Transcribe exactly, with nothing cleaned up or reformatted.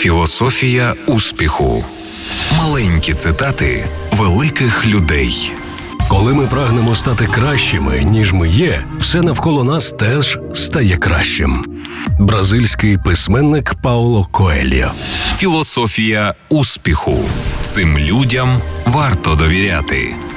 Філософія успіху. Маленькі цитати великих людей. Коли ми прагнемо стати кращими, ніж ми є, все навколо нас теж стає кращим. Бразильський письменник Пауло Коельо. Філософія успіху. Цим людям варто довіряти.